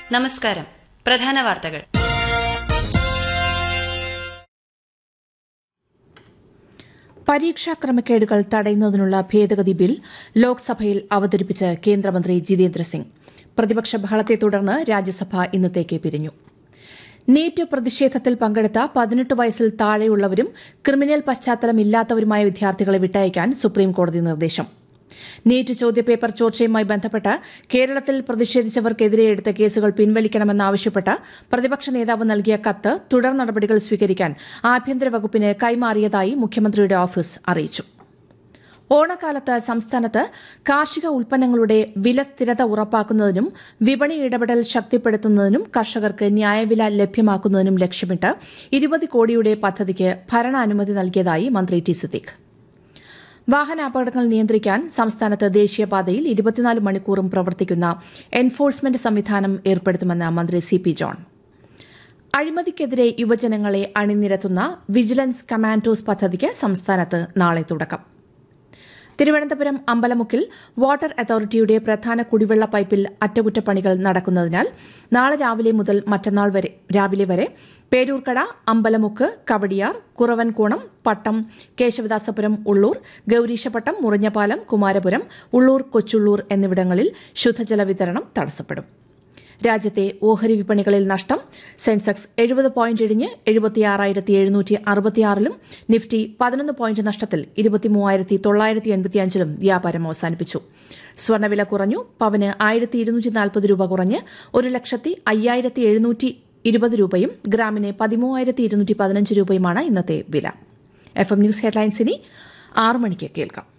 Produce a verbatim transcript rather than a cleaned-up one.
നമസ്കാരം. പ്രധാന വാർത്തകൾ. പരീക്ഷാ ക്രമക്കേടുകൾ തടയുന്നതിനുള്ള ഭേദഗതി ബിൽ ലോക്സഭയിൽ അവതരിപ്പിച്ച് കേന്ദ്രമന്ത്രി ജിതേന്ദ്ര സിംഗ്. പ്രതിപക്ഷ ബഹളത്തെ തുടർന്ന് രാജ്യസഭ ഇന്നത്തേക്ക് പിരിഞ്ഞു. നീറ്റ് പ്രതിഷേധത്തിൽ പങ്കെടുത്ത പതിനെട്ട് വയസ്സിൽ താഴെയുള്ളവരും ക്രിമിനൽ പശ്ചാത്തലമില്ലാത്തവരുമായ വിദ്യാർത്ഥികളെ വിട്ടയക്കാൻ സുപ്രീംകോടതി നിർദ്ദേശം. നീറ്റ് ചോദ്യപേപ്പർ ചോർച്ചയുമായി ബന്ധപ്പെട്ട് കേരളത്തിൽ പ്രതിഷേധിച്ചവർക്കെതിരെ എടുത്ത കേസുകൾ പിൻവലിക്കണമെന്നാവശ്യപ്പെട്ട് പ്രതിപക്ഷ നേതാവ് നൽകിയ കത്ത് തുടർ നടപടികൾ സ്വീകരിക്കാൻ ആഭ്യന്തര വകുപ്പിന് കൈമാറിയതായി മുഖ്യമന്ത്രിയുടെ ഓഫീസ് അറിയിച്ചു. ഓണക്കാലത്ത് സംസ്ഥാനത്ത് കാർഷിക ഉൽപ്പന്നങ്ങളുടെ വില സ്ഥിരത ഉറപ്പാക്കുന്നതിനും വിപണി ഇടപെടൽ ശക്തിപ്പെടുത്തുന്നതിനും കർഷകർക്ക് ന്യായവില ലഭ്യമാക്കുന്നതിനും ലക്ഷ്യമിട്ട് ഇരുപത് കോടിയുടെ പദ്ധതിക്ക് ഭരണാനുമതി നൽകിയതായി മന്ത്രി ടി സിദ്ദീഖ്. വാഹനാപകടങ്ങൾ നിയന്ത്രിക്കാൻ സംസ്ഥാനത്ത് ദേശീയപാതയിൽ ഇരുപത്തിനാല് മണിക്കൂറും പ്രവർത്തിക്കുന്ന എൻഫോഴ്സ്മെന്റ് സംവിധാനം ഏർപ്പെടുത്തുമെന്ന് മന്ത്രി സി പി ജോൺ. അഴിമതിക്കെതിരെ യുവജനങ്ങളെ അണിനിരത്തുന്ന വിജിലൻസ് കമാൻഡോസ് പദ്ധതിക്ക് സംസ്ഥാനത്ത് നാളെ തുടക്കം. തിരുവനന്തപുരം അമ്പലമുക്കിൽ വാട്ടർ അതോറിറ്റിയുടെ പ്രധാന കുടിവെള്ള പൈപ്പിൽ അറ്റകുറ്റപ്പണികൾ നടക്കുന്നതിനാൽ നാളെ രാവിലെ മുതൽ മറ്റന്നാൾ വരെ രാവിലെ വരെ പേരൂർക്കട, അമ്പലമുക്ക്, കവടിയാർ, കുറവൻകോണം, പട്ടം, കേശവദാസപുരം, ഉള്ളൂർ, ഗൌരീശപട്ടം, മുറിഞ്ഞപാലം, കുമാരപുരം, ഉള്ളൂർ, കൊച്ചുള്ളൂർ എന്നിവിടങ്ങളിൽ ശുദ്ധജല വിതരണം തടസ്സപ്പെടും. രാജ്യത്തെ ഓഹരി വിപണികളിൽ നഷ്ടം. സെൻസെക്സ് എഴുപത് പോയിന്റ് ഇടിഞ്ഞ് എഴുപത്തിയാറായിരത്തി എഴുന്നൂറ്റി അറുപത്തിയാറിലും നിഫ്റ്റി പതിനൊന്ന് പോയിന്റ് നഷ്ടത്തിൽ ഇരുപത്തിമൂവായിരത്തി തൊള്ളായിരത്തി എൺപത്തിയഞ്ചിലും വ്യാപാരം അവസാനിപ്പിച്ചു. സ്വർണ്ണവില കുറഞ്ഞു. പവന് ആയിരത്തി ഇരുന്നൂറ്റി നാൽപ്പത് രൂപ കുറഞ്ഞ് ഒരു ലക്ഷത്തി അയ്യായിരത്തി എഴുന്നൂറ്റി ഇരുപത് രൂപയും ഗ്രാമിന് പതിമൂവായിരത്തി ഇരുന്നൂറ്റി പതിനഞ്ച് രൂപയുമാണ് ഇന്നത്തെ വില. എഫ് എം ന്യൂസ് ഹെഡ്ലൈൻസിനി ആറു മണിക്ക് കേൾക്കാം.